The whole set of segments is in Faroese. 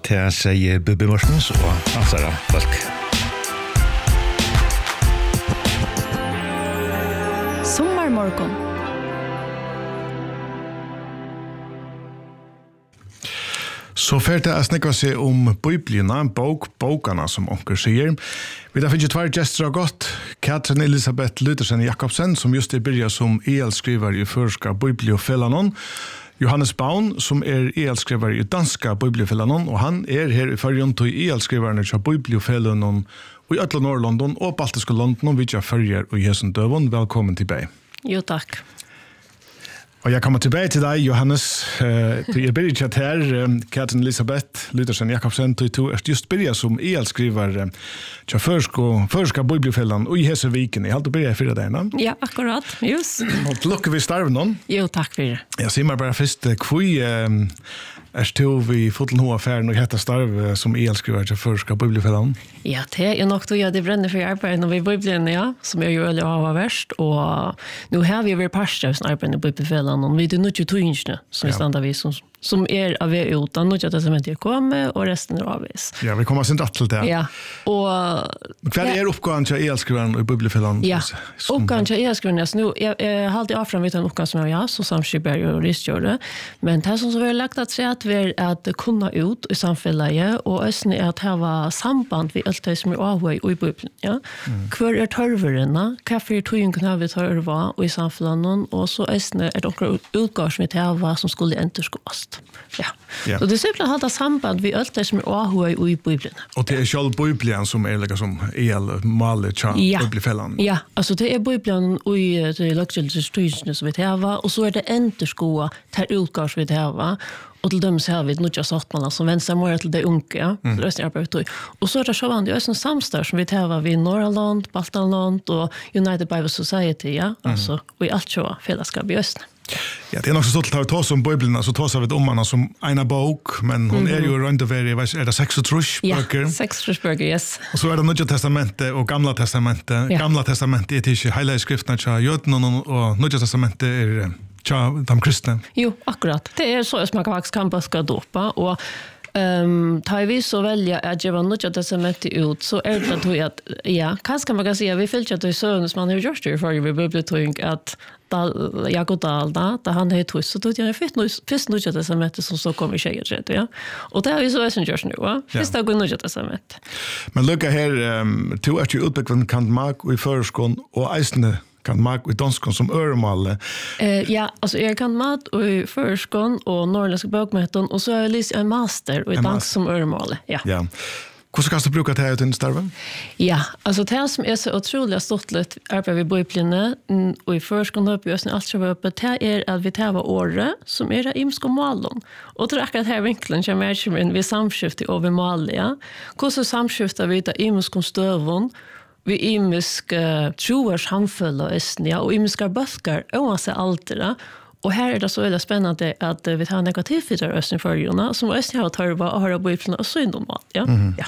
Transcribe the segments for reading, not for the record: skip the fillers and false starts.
til seg Bubi Morsens og Ansara folk. Sommarmorgon. Så färt det att snacka sig om Bibeln, bokarna som onkel säger. Vi har fått två gäster av gott. Katrin Elisabeth Luthersen Jakobsen som just börjar som EL-skrivare i förska Bibliofällanon. Johannes Baun som EL-skrivare i danska Bibliofällanon och han här i förrjun till EL-skrivaren i Bibliofällanon och i ötla Norrlondon och Baltiska London vi jag följer och Jesu dövon. Välkommen till dig. Jo, tack. Och jag kommer tillbaka till dig, Johannes. Du börjar chatta här, Katrin Elisabeth Luthersen Jakobsen. Du är just börjat som EL-skrivare till förska Bibliofällan och i Hässeviken. Jag har alltid börjat för dig, Ja, akkurat. Just. Och lycka vi starv någon. Jo, tack för det. Jag ser mig bara först, kvui du vi foten hoa affären och hetta starv som EL-skrivare till förska Bibliofällan? Ja, det är nog då jag det bränner för arbetet vid Bibeln, ja, som jag ju väl har värst. Och nu har vi varit pastor arbetet i Bibliofällan och vi det nu 22 inch som vi standar vi som av vi utan Nya testamentet kommer och resten är avvis. Ja, vi kommer sen till det. Ja. Och vad är uppgåvan till EL-skrivaren i Bibliofällan? Ja. Uppgåvan till EL-skrivaren nu jag hade av fram vid en uppgåva som jag så samskipare och ristgjorde. Men det som så vi har lagt att säga att kunna ut i samhället och ösn är att ha samband vid allt det som är avhöj och i Bibeln, ja. Kvar är törverna, kaffe är tungen har vi törva och i samhället och så ösn är det också utgåvar som vi har som skulle enterskås. Ja. Så det är simpelt att ha samband vid allt det som är avhöj och i Bibeln. Och det är själv Bibeln som är liksom el-malet till Bibliofällan? Ja, alltså det är Bibeln och i det lagkäldelsestyrsene som vi har och så är det enterskåa till utgåvar som vi har. Och till dem så har vi Nya Sattmanna som vänder mer till det unga. Och så är det så att det är en samstar som vi har vid Norrland, Baltaland och United Bible Society, ja. Alltså, och i allt så fällskap i östen. Ja, det är också stolt att ta som Bibeln, så tar vi om henne som en bok, men hon är ju runt över, är det 6 böcker? Ja, 6 böcker, yes. Och så är det Nya Testamentet och Gamla Testamentet. Ja. Gamla Testamentet är inte hela skriften till jöden och Nya Testamentet är de kristna. Jo, akkurat. Det är så som man faktiskt kan ska dopa och tar vi så välja att ge Nya Testamentet ut så är det då att ja, kanske man kan säga vi fällt att det är så som man har gjort det för i biblioteket att Jakob Dalda, där han heter Hus, så tog jag först Nya Testamentet som så kommer tjejer rätt, ja. Och det har vi så som görs nu, va? Först går Nya Testamentet. Men lucka här, du är ju utbyggd kan mag i förskon och eisne kan mag i danskon som öremål. Ja, alltså jag kan mat och i förskon och norrländska bokmäton och så har jag läst en master och i dansk som öremål. Ja. Ja. Hur ska du bruka det här till starven? Ja, alltså det som är så otroligt stolt arbetar vi Bibeln och i förskon har vi allt som var uppe. Det är att vi tar året som är imsk och malen. Och det är akkurat här vinkeln som är vi samskiftar över malia. Hur så samskiftar vi det imsk och stövon vi imisk troers handfulla östnia och imiska böskar oavsett allt det. Och här är det så väldigt spännande att vi tar negativt i östnia förgjorna som östnia har törva och höra Bibeln och så är normalt. Ja? Ja.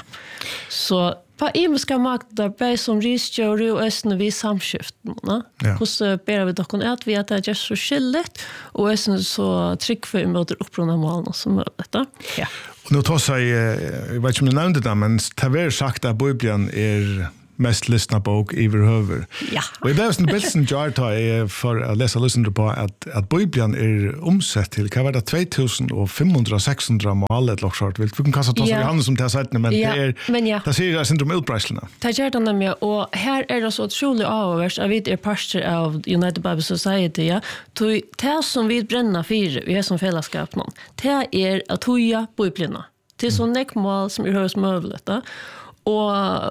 Så på imiska makter som ristjöre och östnia vi samskiftarna. Och så ber vi dock att vi att det är så skilligt och östnia så tryck för emot upprona målen som möjligt. Ja. Och nu tar sig, jag vet inte om du nämnde det, men det är sagt att Bibeln är mest lyssna bok överhuvud. Ja. Och jag blev en bilsen jarta för att läsa lyssna på att Bibeln är omsatt till kan vara 2500-600 mål ett lockshort. Vi kan kasta oss i handen som det har sagt, men det är det ser jag syndrom utbredelserna. Det gör det nämligen och här är det så otroligt avvärst att vi är pastor av United Bible Society, ja. Det som vi bränner för vi är som fällskap någon. Det är att höja Bibeln till så näckmål som är högst möjligt. Och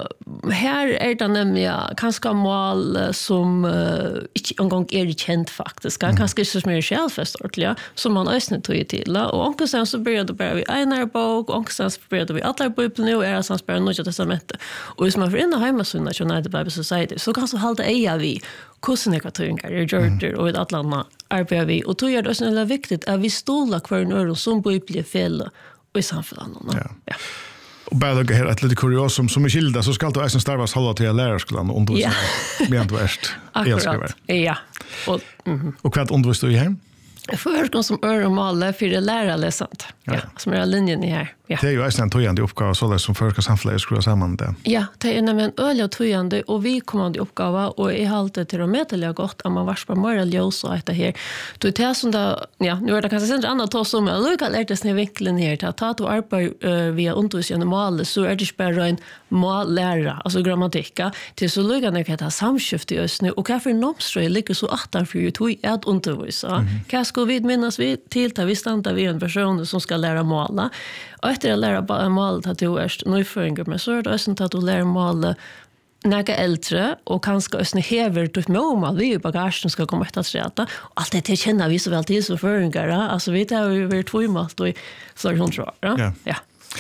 här är det nämligen kanske mål som inte en gång är känt faktiskt. Kanske inte så mer självfest ordentligt, som man ösnar tog till. Och onkelsen så började bara vi en bok, och onkelsen så började vi alla Bibeln och är sen bara Nya Testamentet. Och hvis man får in i hemmasynda till United Bible Society så kan så hålla eja vi kursen ekvatoringer är gjort och ett atlanta arbetar vi. Och då är det så viktigt att vi stolar kvar en som Bibeln fel och i samfunnet. Ja. Och bara lägga här ett lite kurios som är skilda så ska du starvas hålla till lärarskolan och undervisa med du är akkurat. Ja. Och vad undervisar du här? För som öronmål för det lärarläsant. Ja, som är linjen i här. Ja. Det är ju en tojande uppgave så där som förska samhället skruva samman det. Ja, det är nämligen öliga tojande och vi kommande uppgave och i halta till att mätliga gott att man vars på mer ljus och det här. Du tar som där, ja, nu är det kanske inte annat tos som jag lukar lärt oss ner vinkeln här till att ta till arbete via undervisande mål så är det inte bara en mållära, alltså grammatika, till så lukar när det här samskift i oss nu och varför nomströj ligger så attan för ju tog att undervisa. Vad ska vi minnas vi till att vi stannar vid en person som ska lära måla. Och efter att lära målet att du är nyföringar, men så är det också att du lär målet några äldre och kanske också hever till mål vi i bagagen ska komma efter att rätta. Allt det känner vi så väl till som föringar. Alltså vi tar ju över tvåmålt och så är det tror jag. Ja.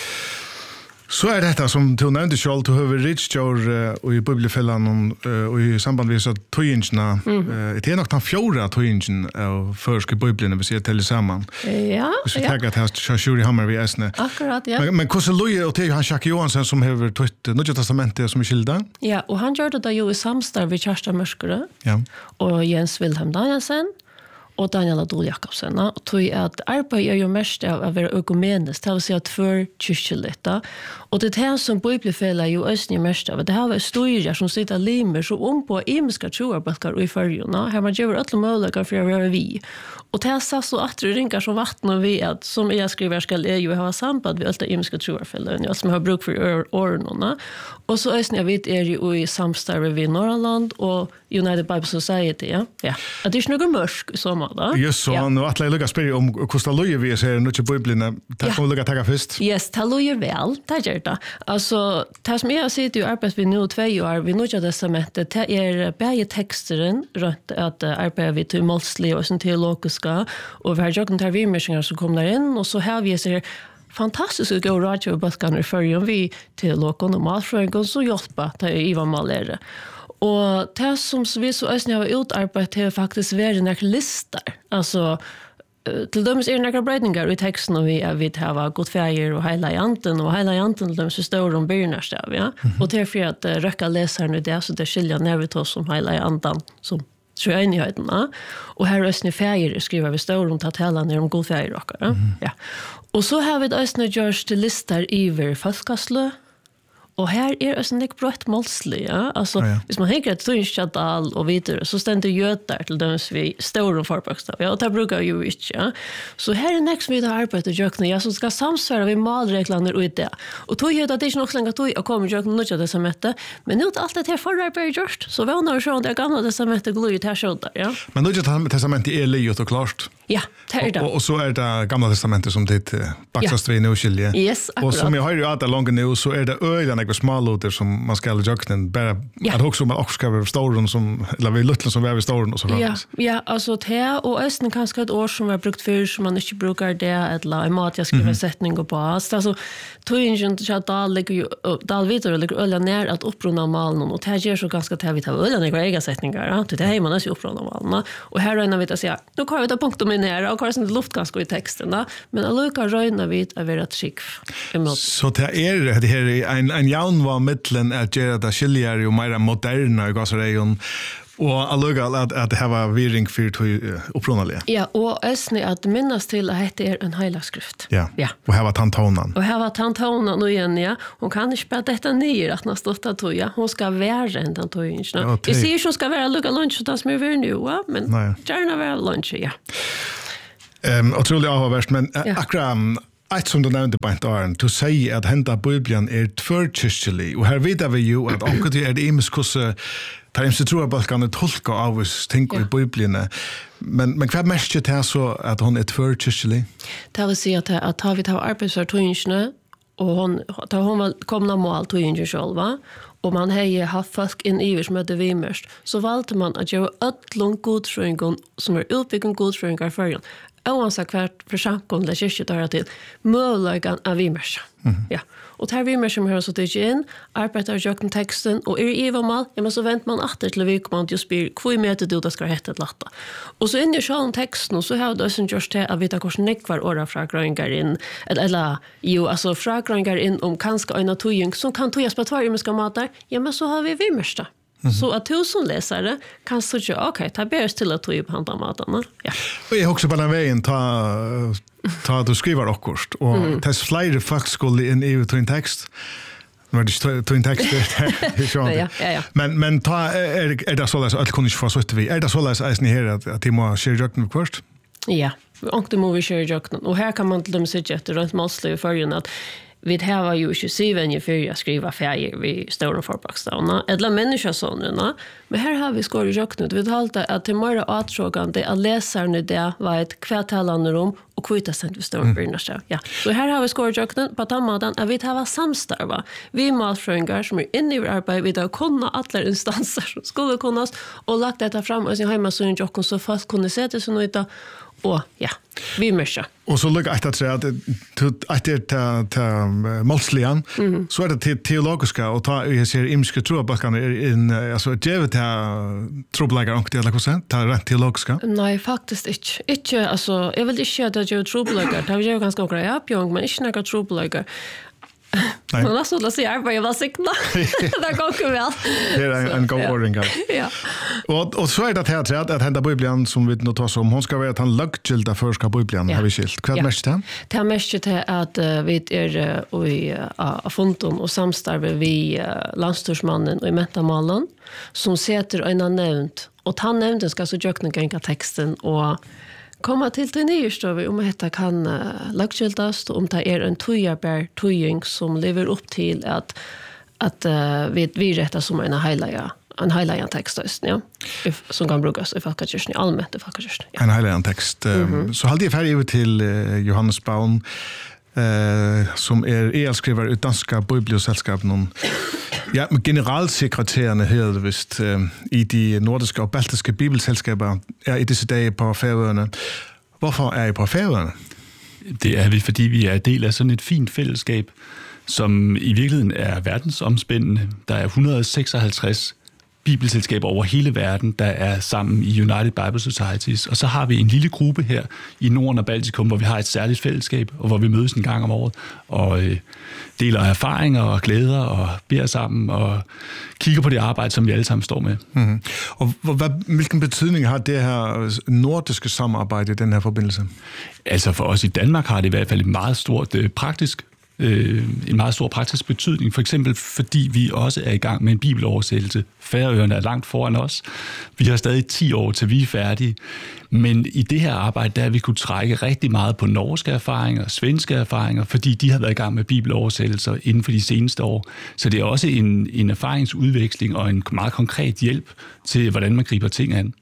Så är detta som du nämnde själv, du har Richard och i Bibelfällan och i samband med så tojingsna. Det är nog den fjärde tojingen av förska Bibeln vi ser till samman. Ja. Så tackar att jag Shuri Hammer vi äsne. Akkurat, ja. Men hur så Louis och han Jacques Johansson som har tagit Nya testamentet som är skilda? Ja, och han gjorde det ju i samstarv med Kerstin Mörskere. Ja. Och Jens Wilhelm Danielsen. Och Daniel Adol Jakobsen. Och tog att arbeid är ju mest av att vara ökumeniskt, det vill säga tvär kyrkjeligt. Och det här som Bibelfälla ju östning mest av, det här var historier som sitter limer så på imiska troarbackar i färgerna. Här man gör alla möjligheter för att vara vi. Och det här sa så att det ringer som vatten och vi att som jag skriver ska jag ju ha samband med alla imiska troarfälla som jag har bruk för åren. Och så östning vet är ju i samstarve vid Norrland och United Bible Society. Ja. Att det är något mörsk som Just så, han och Atle lukar spela om hur Louis vi ser nu till Bibeln. Tack om lukar tacka först. Yes, det Louis väl. Det gör det. Alltså, det som jag sitter ju arbetar vid nu 2 år, vi Nya testamentet, det är bäge texteren runt att arbeta vid till målsliga och teologiska och vi har jocken tar vimersingar som kommer in och så har vi ser fantastiskt gå radio och baskan i förrjun vi teologen och malfrögen så hjälpa till Ivan Malere. Och det som vi så östning har utarbetat är faktiskt värre listor. Alltså, till dömes är det några brödningar i texten och vi har gått färger och hela janten till dömes är stor om byrnarstav. Ja? Och det är för att röka läsaren i det så det skiljer när vi tar som hela janten som tror jag enigheten. Och här östning färger skriver vi stor om att hela ner om god färger. Ja. Och så har vi östning görs till listor i folkaslö. Och här är det en brott målslig. Ja? Alltså, hvis man tänker att Tunskjadal och vidare så ständer götar till dem vi står och förbokstav. Ja, och det brukar ju inte. Ja? Så här är det som vi har arbetat i Jökna. Jag som ska samsvara vid malreglaner och det. Och tog jag att det är inte länge tog att komma i Jökna Nya testamentet. Men nu är allt det här förarbetet gjort. Så vi har sjön det gamla testamentet glöjt här sådär. Ja? Men Nya testamentet är livet och klart. Ja, det är det. Och så är det gamla testamentet som det baxast vi nu skiljer. Yes, akkurat. Och som jag har ju att det långt nu så är det öjliga några småluter som man ska jökna bara att också man också ska vara stor som eller vi lutlen som är stor och så faktiskt. Ja, alltså det och östen kanske ett år som var brukt för som man inte brukar det eller mat jag skriver sättning och på. Alltså tingen så att det ligger ju dal vidare eller ölla ner att upprona malen och det ger så ganska tävligt av ölla några egna sättningar. Det är man är ju upprona malen. Och här räknar vi att säga då kan vi ta punkt ner och kanske luft ganska i texten men alluka räknar vi att vara ett skick emot. Så det här en jaun var mittlen att göra det skiljer och mer moderna i gasrejon och alluga att det här var viring för upprunalia. Ja, och östning att minnas till att det är en heilagsskrift. Ja. Och här var tantonan. Och här var tantonan och igen, ja. Hon kan inte spela detta ner att när stått toja. Hon ska vara en tantojen. Jag säger att hon ska vara lugga lunch och det som är vi nu, ja. Men gärna vara lunch, ja. Otroligt avhåverst, men akkurat ett som du nevnte på en dag, du säger att hända Bibeln är tvärkyrkelig. Och här vet vi ju att omkring är det imisk hos tar inte tror att kan tolka av oss tänker i Bibeln. Men vad mest det är så att hon är tvärkyrkelig? Det vill säga att har vi tar arbetsvertøyene och hon var komna mål till ingen själva och man har haft folk in i som heter Vimmerst så valde man att göra ett långt godfröjning som är utbyggande godfröjningar för oavsett hvert församkom eller kyrkje tar till möjligheten av Vimmerst. Ja. Och här Vimmerst som har så det in arbetar jag texten och är i vad men så vänt man åter till vi kommer att spela kvoi meter det ska heta ett latta. Och så in i själva texten och så har det sen just det att vita kors nekvar ora frågor in eller ju alltså frågor in om kanske en tujung som kan tojas på två imiska matar. Ja men så har vi Vimmerst. Så att 1000 läsare kan så okej, ta bärs till att ta upp handamatarna. Ja. Och jag också på den vägen ta du skriver akkurst och test flyer folk skulle in i en text. Nu är det en text Ja. Men ta är det så att allt kunde inte få så att vi är det så att ni här att det må share jökna först. Ja, och det må vi share jökna. Och här kan man till dem säga att runt måste förrän att vi har ju inte syvänje för att skriva färger vid stora förbokstäverna. Eller människosånerna. Men här har vi skår i jöknut. Vi talar att det är mer åtrågande att läsarna det var ett kvartalande rum och kvita sent vid stora brynarstöv. Ja. Så här har vi skår i jöknut på tammadan att vi har samstarva. Vi matfröingar som är inne i arbetet vid att kunna alla instanser som skulle kunnas och lagt detta fram och sin hemmasyn jöknut så fast kunde se det som något. Och ja, vi mörsa. Och så lukar att säga att det är målsligan, så är det teologiska och ta jag ser imske troabakan in alltså det troblagar och det eller hur ta rätt teologiska. Nej, faktiskt inte. Inte alltså jag vill inte att jag troblagar. Det är ju ganska grejer uppjung men inte några troblagar. Nej. Men alltså låt se jag var sikna. Det går väl. Det är en god ordning. Ja. Och så är det här att hända Bibeln som vi nu tar som hon ska vara att han lagskilda förska Bibeln har vi skilt. Vad mest det? Det är mest det att vi är och i Afonton och samstarbe vi landstorsmannen och i Metamalen som sätter en nämnt och han nämnde ska så jökna gänga texten och komma till det nyestove om detta kan lagskildas om det är en tujarbär tujing som lever upp till att vi rättar som en helajan text ja som kan brukas i folkekyrkan allmänt i folkekyrkan. En helajan text. Så hade jag färdig till Johannes Baun som är elskrivare i danska bibelsällskapen ja, generalsekreteraren hedder vist i de nordiske og baltiske bibelselskaber i disse dage på Færøerne. Hvorfor er I på Færøerne? Det er vi, fordi vi er del af sådan et fint fællesskab, som i virkeligheden er verdensomspændende. Der er 156 bibelselskaber over hele verden, der er sammen i United Bible Societies. Og så har vi en lille gruppe her i Norden og Baltikum, hvor vi har et særligt fællesskab, og hvor vi mødes en gang om året og deler erfaringer og glæder og beder sammen og kigger på det arbejde, som vi alle sammen står med. Mm-hmm. Og hvilken betydning har det her nordiske samarbejde i den her forbindelse? Altså for os i Danmark har det i hvert fald et meget stort en meget stor praktisk betydning, for eksempel fordi vi også er i gang med en bibeloversættelse. Færøerne er langt foran os. Vi har stadig 10 år til vi er færdige, men i det her arbejde, der har vi kunne trække rigtig meget på norske erfaringer, svenske erfaringer, fordi de har været i gang med bibeloversættelser inden for de seneste år. Så det er også en erfaringsudveksling og en meget konkret hjælp til, hvordan man griber ting an.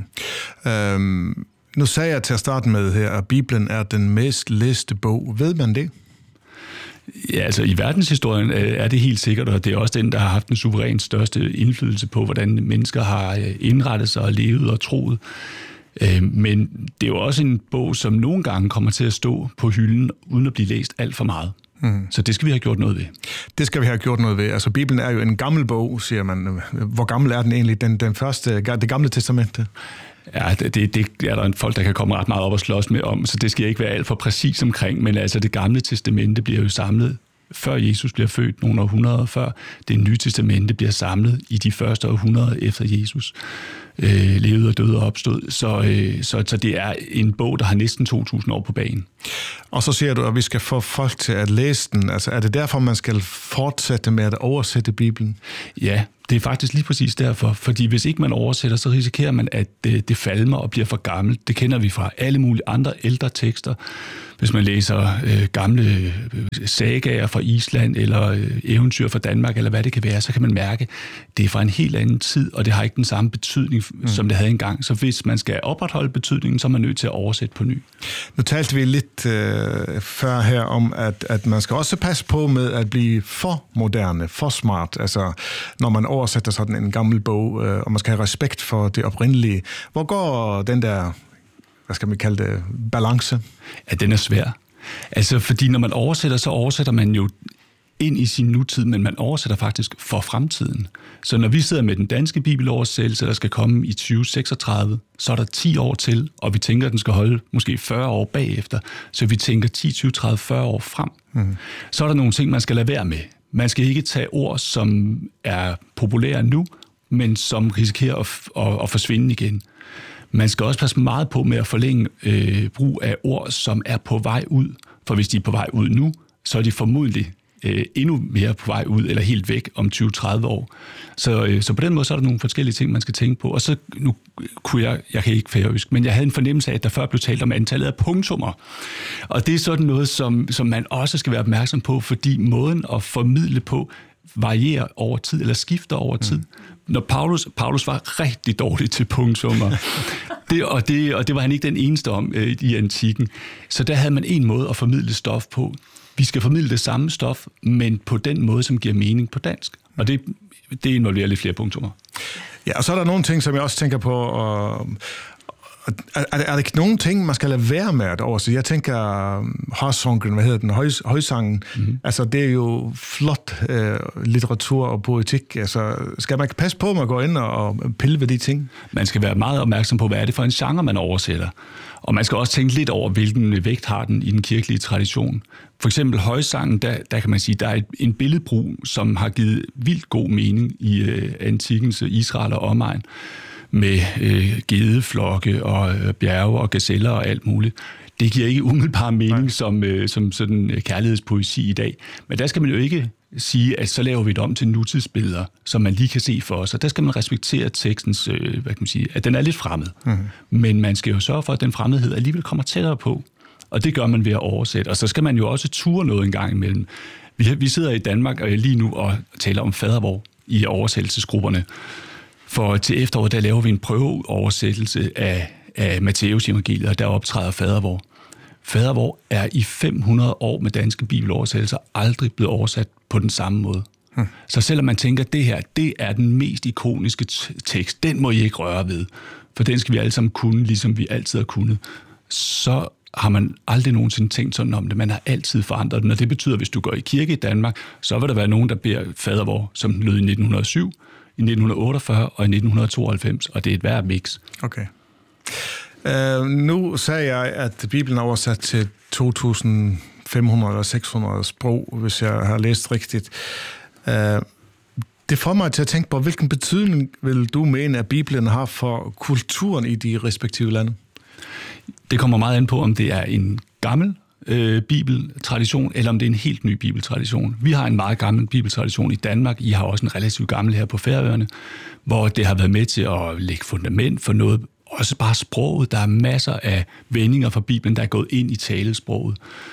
Mm-hmm. Nu sagde jeg til at starte med her, at Bibelen er den mest læste bog. Ved man det? Ja, altså i verdenshistorien er det helt sikkert, og det er også den, der har haft den suverænt største indflydelse på, hvordan mennesker har indrettet sig og levet og troet. Men det er jo også en bog, som nogle gange kommer til at stå på hylden, uden at blive læst alt for meget. Så det skal vi have gjort noget ved. Det skal vi have gjort noget ved. Altså Bibelen er jo en gammel bog, siger man. Hvor gammel er den egentlig? Den første, det gamle testamente? Ja, det er der en folk, der kan komme ret meget op og slås med om, så det skal jeg ikke være alt for præcis omkring, men altså det gamle testamente bliver jo samlet, før Jesus bliver født, nogle århundreder før. Det nye testamente bliver samlet i de første århundreder efter Jesus levede og døde og opstod. Så det er en bog, der har næsten 2000 år på banen. Og så siger du, at vi skal få folk til at læse den. Altså er det derfor, man skal fortsætte med at oversætte Bibelen? Ja, det er faktisk lige præcis derfor, fordi hvis ikke man oversætter, så risikerer man, at det falmer og bliver for gammelt. Det kender vi fra alle mulige andre ældre tekster. Hvis man læser gamle sagaer fra Island eller eventyr fra Danmark, eller hvad det kan være, så kan man mærke, at det er fra en helt anden tid, og det har ikke den samme betydning, som det havde engang. Så hvis man skal opretholde betydningen, så er man nødt til at oversætte på ny. Nu talte vi lidt før her om, at man skal også passe på med at blive for moderne, for smart. Altså, når man oversætter sådan en gammel bog, og man skal have respekt for det oprindelige. Hvor går den der, hvad skal man kalde det, balance? Ja, den er svær. Altså, fordi når man oversætter, så oversætter man jo ind i sin nutid, men man oversætter faktisk for fremtiden. Så når vi sidder med den danske bibeloversættelse, der skal komme i 2036, så er der 10 år til, og vi tænker, at den skal holde måske 40 år bagefter. Så vi tænker 10, 20, 30, 40 år frem. Så er der nogle ting, man skal lade være med. Man skal ikke tage ord, som er populære nu, men som risikerer at forsvinde igen. Man skal også passe meget på med at forlænge brug af ord, som er på vej ud. For hvis de er på vej ud nu, så er de formodentlig endnu mere på vej ud, eller helt væk om 20-30 år. Så på den måde, så er der nogle forskellige ting, man skal tænke på. Og så, nu kunne jeg kan ikke færøsk, men jeg havde en fornemmelse af, at der før blev talt om antallet af punktummer. Og det er sådan noget, som man også skal være opmærksom på, fordi måden at formidle på varierer over tid, eller skifter over tid. Når Paulus var rigtig dårlig til punktummer, og det var han ikke den eneste om i antikken. Så der havde man en måde at formidle stof på. Vi skal formidle det samme stof, men på den måde, som giver mening på dansk. Og det involverer lidt flere punktummer. Ja, og så er der nogle ting, som jeg også tænker på. Er der ikke nogen ting, man skal lade være med at oversætte? Jeg tænker, Højsangen, hvad hedder den? Højsangen. Mm-hmm. Altså, det er jo flot litteratur og poetik. Altså, skal man passe på, at man går ind og pille ved de ting? Man skal være meget opmærksom på, hvad er det for en genre, man oversætter. Og man skal også tænke lidt over, hvilken vægt har den i den kirkelige tradition. For eksempel Højsangen, der kan man sige, der er en billedbrug, som har givet vildt god mening i antikkens Israel og omegn, med gedeflokke og bjerge og gazeller og alt muligt. Det giver ikke umiddelbar mening som sådan kærlighedspoesi i dag. Men der skal man jo ikke sige, at så laver vi det om til nutidsbilleder, som man lige kan se for os. Og der skal man respektere tekstens, hvad kan man sige, at den er lidt fremmed. Mm-hmm. Men man skal jo sørge for, at den fremmedhed alligevel kommer tættere på. Og det gør man ved at oversætte. Og så skal man jo også ture noget en gang imellem. Vi sidder i Danmark lige nu og taler om fadervor i oversættelsesgrupperne. For til efteråret, der laver vi en prøveoversættelse af Matteus evangeliet, og der optræder fadervor. Fadervor er i 500 år med danske bibeloversættelser aldrig blevet oversat på den samme måde. Så selvom man tænker, at det her, det er den mest ikoniske tekst, den må I ikke røre ved, for den skal vi alle sammen kunne, ligesom vi altid har kunnet, så har man aldrig nogensinde tænkt sådan om det. Man har altid forandret den, og det betyder, at hvis du går i kirke i Danmark, så vil der være nogen, der beder fadervor, som den lød i 1907, i 1948 og i 1992, og det er et værd mix. Okay. Nu sagde jeg, at Bibelen er oversat til 2500 eller 600 sprog, hvis jeg har læst rigtigt. Det får mig til at tænke på, hvilken betydning vil du mene, at Bibelen har for kulturen i de respektive lande? Det kommer meget an på, om det er en gammel bibeltradition, eller om det er en helt ny bibeltradition. Vi har en meget gammel bibeltradition i Danmark. I har også en relativt gammel her på Færøerne, hvor det har været med til at lægge fundament for noget, også bare sproget. Der er masser af vendinger fra Bibelen, der er gået ind i talesproget.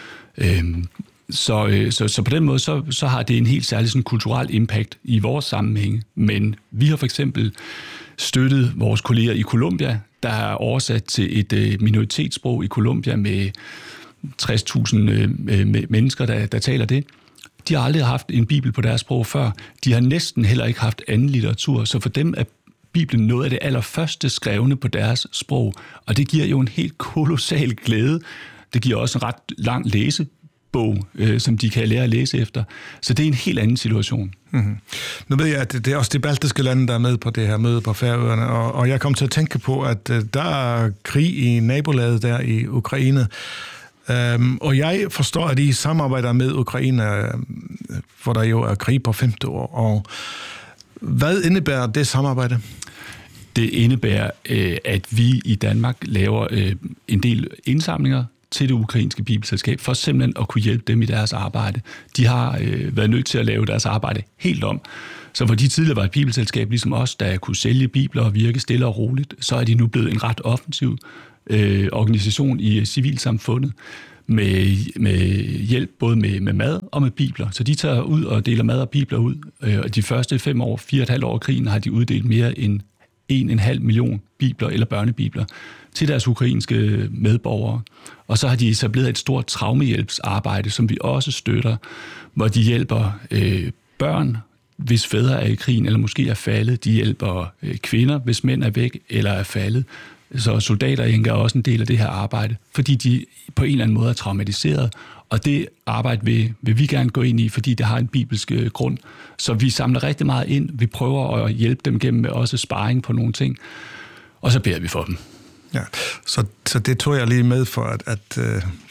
Så på den måde, så har det en helt særlig sådan, kulturel impact i vores sammenhæng. Men vi har for eksempel støttet vores kolleger i Colombia, der er oversat til et minoritetssprog i Colombia med 60.000 mennesker, der taler det. De har aldrig haft en bibel på deres sprog før. De har næsten heller ikke haft anden litteratur, så for dem er Bibelen noget af det allerførste skrevne på deres sprog. Og det giver jo en helt kolossal glæde. Det giver også en ret lang læsebog, som de kan lære at læse efter. Så det er en helt anden situation. Mm-hmm. Nu ved jeg, at det er også de baltiske lande, der er med på det her møde på Færøerne, og jeg kom til at tænke på, at der er krig i nabolaget der i Ukraine. Og jeg forstår, at I samarbejder med Ukraine, hvor der jo er krig på 5. år. Og hvad indebærer det samarbejde? Det indebærer, at vi i Danmark laver en del indsamlinger til det ukrainske bibelselskab, for simpelthen at kunne hjælpe dem i deres arbejde. De har været nødt til at lave deres arbejde helt om. Så hvor de tidligere var et bibelselskab, ligesom os, der kunne sælge bibler og virke stille og roligt, så er de nu blevet en ret offensiv organisation i civilsamfundet med hjælp både med mad og med bibler. Så de tager ud og deler mad og bibler ud. Og de første 4,5 år af krigen har de uddelt mere end 1,5 million bibler eller børnebibler til deres ukrainske medborgere. Og så har de etableret et stort traumehjælpsarbejde, som vi også støtter, hvor de hjælper børn, hvis fædre er i krigen eller måske er faldet. De hjælper kvinder, hvis mænd er væk eller er faldet. Så soldater indgår også en del af det her arbejde, fordi de på en eller anden måde er traumatiseret. Og det arbejde vil vi gerne gå ind i, fordi det har en bibelsk grund. Så vi samler rigtig meget ind. Vi prøver at hjælpe dem gennem også sparring på nogle ting. Og så beder vi for dem. Ja, så det tog jeg lige med for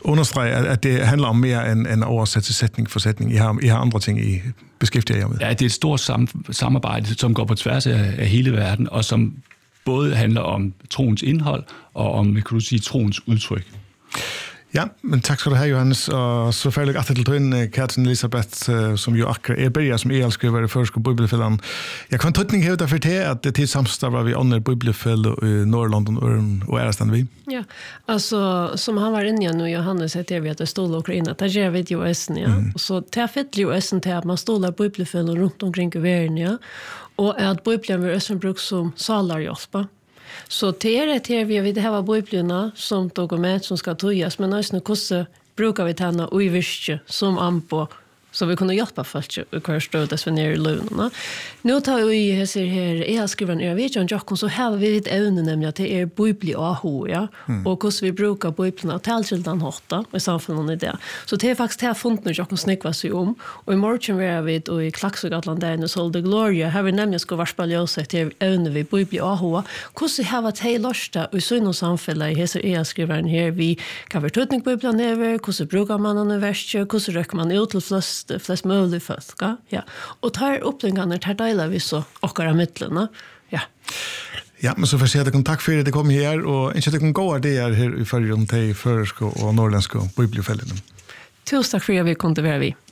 understrege, at det handler om mere end oversætte sætning for sætning. I har andre ting, I beskæftiger jer med. Ja, det er et stort samarbejde, som går på tværs af hele verden, og som både handler om troens indhold og om, kan du sige, troens udtryk. Ja, men tak skal du have, Johannes, og så færdig at til tøyen, Katrin Elisabeth, som jo akkurat bedre som elskriver i første bibelfælden. Jeg kan tøtning hæve derfor til, at det er samstaver vi andre bibelfæld i Nordlanden og Ærestand vi. Ja, altså, som han var inne nu, Johannes, heter vi at det stoler Ukraina, det gjør vi jo essen, ja. Så det fyller jo essen til at man stoler bibelfælden rundt omkring i verden, ja, og at bibelen vil essen brukt som salarhjelpa. Så det är vi vill ha biblarna som dokument som ska tojas, men också hur brukar vi tänna och i virke som ampo så vi kunde hjälpa folk i hver stöd vi ner i lönerna. Nu tar vi här jag skriver en John Jackson så har vi ett ämne nämligen att det är bibli AH, ja, och hur vi brukar biblarna till den hotta i samfunnet i det. Så det är faktiskt här funnit nu Jackson snäckva sig om och i morgon var vi och i Klaxogatland och Solde Gloria har vi nämligen ska varspel jag sig till ämne vi bibli AH. Hur har varit hej lörsta och så inom samfunnet i här jag skriver en här vi kan förtutning biblarna över hur brukar man en vers hur räcker man ut till flest möjligt folk, ja. Och tar upp den gången tar delar vi så och mittlarna. Ja. Ja, men så får jag säga tack för att det kom här och inte att det kan gå det här i förrjun till förska och norrländska bibelfällen. Tusen tack för att vi kunde vara vi.